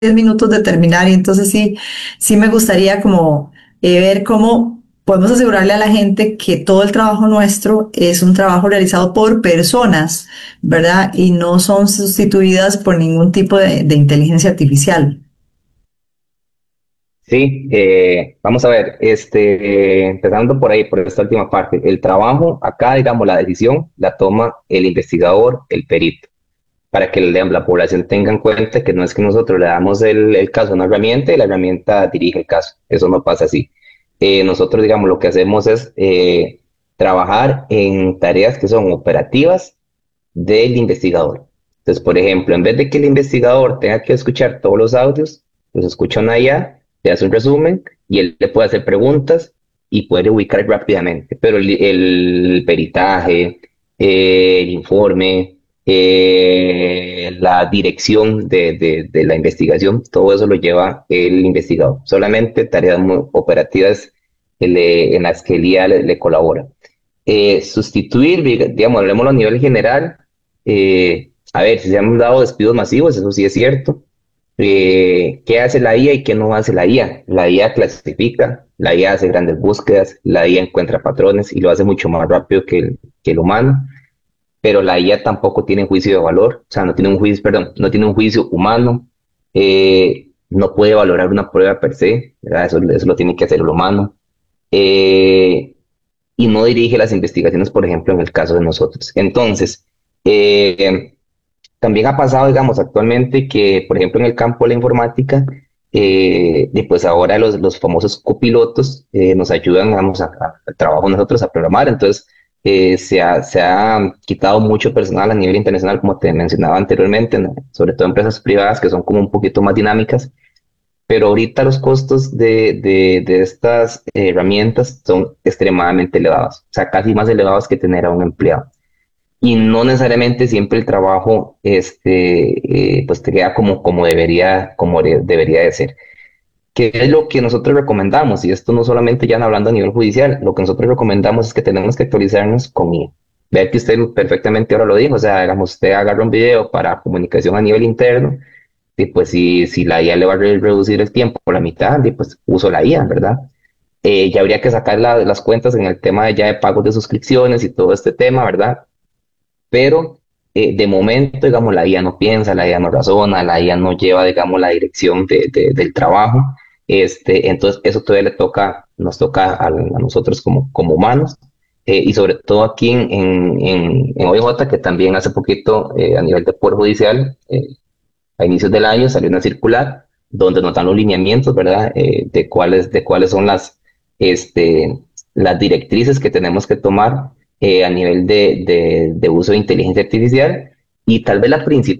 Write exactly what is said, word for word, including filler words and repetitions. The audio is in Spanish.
diez minutos de terminar y entonces sí, sí me gustaría como eh, ver cómo podemos asegurarle a la gente que todo el trabajo nuestro es un trabajo realizado por personas, ¿verdad? Y no son sustituidas por ningún tipo de, de inteligencia artificial. Sí, eh, vamos a ver, este, eh, empezando por ahí, por esta última parte, el trabajo, acá, digamos, la decisión la toma el investigador, el perito, para que la, la población tenga en cuenta que no es que nosotros le damos el, el caso a una herramienta y la herramienta dirige el caso, eso no pasa así. Eh, nosotros, digamos, lo que hacemos es eh, trabajar en tareas que son operativas del investigador. Entonces, por ejemplo, en vez de que el investigador tenga que escuchar todos los audios, los escucha una I A, le hace un resumen y él le puede hacer preguntas y puede ubicar rápidamente. Pero el, el peritaje, eh, el informe, eh, la dirección de, de, de la investigación, todo eso lo lleva el investigador. Solamente tareas muy operativas que le- en las que el I A le, le colabora. Eh, sustituir, digamos, hablemoslo a nivel general, eh, a ver, si se han dado despidos masivos, eso sí es cierto. Eh, ¿qué hace la I A y qué no hace la I A? La I A clasifica, la I A hace grandes búsquedas, la I A encuentra patrones y lo hace mucho más rápido que el, que el humano, pero la I A tampoco tiene juicio de valor, o sea, no tiene un juicio, perdón, no tiene un juicio humano, eh, no puede valorar una prueba per se, ¿verdad? Eso, eso lo tiene que hacer el humano. Eh, y no dirige las investigaciones, por ejemplo, en el caso de nosotros. Entonces, eh, también ha pasado, digamos, actualmente que, por ejemplo, en el campo de la informática, eh, y pues ahora los, los famosos copilotos eh, nos ayudan, digamos, a, a- al trabajo de nosotros a programar. Entonces, eh, se ha, se ha quitado mucho personal a nivel internacional, como te mencionaba anteriormente, ¿no? Sobre todo empresas privadas que son como un poquito más dinámicas, pero ahorita los costos de, de, de estas eh, herramientas son extremadamente elevados, o sea, casi más elevados que tener a un empleado. Y no necesariamente siempre el trabajo este, eh, pues te queda como, como, debería, como de- debería de ser. ¿Qué es lo que nosotros recomendamos? Y esto no solamente ya hablando a nivel judicial, lo que nosotros recomendamos es que tenemos que actualizarnos con I A. Ver que usted perfectamente ahora lo dijo, o sea, digamos, usted agarra un video para comunicación a nivel interno y pues si, si la I A le va a re- reducir el tiempo por la mitad, y pues uso la I A, ¿verdad? Eh, ya habría que sacar la- las cuentas en el tema de ya de pagos de suscripciones y todo este tema, ¿verdad? Pero eh, de momento, digamos, la I A no piensa, la I A no razona, la I A no lleva, digamos, la dirección de, de- del trabajo. Este, entonces, eso todavía le toca, nos toca a, a nosotros como, como humanos. Eh, y sobre todo aquí en, en, en, en O I J, que también hace poquito eh, a nivel de Poder Judicial, eh, a inicios del año salió una circular donde nos dan los lineamientos, ¿verdad? Eh, de cuáles, de cuáles son las, este, las directrices que tenemos que tomar eh, a nivel de, de, de uso de inteligencia artificial y tal vez la principal